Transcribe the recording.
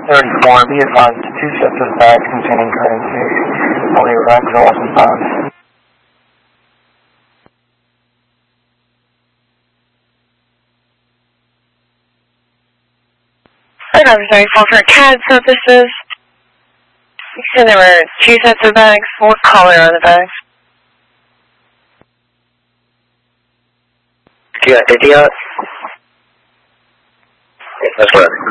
34, be advised, 2 sets of bags containing currency. Only rags are often found. I'm sorry, for CAD purposes. You said there were 2 sets of bags. What color are the bags? Do you got 50 out? That's correct.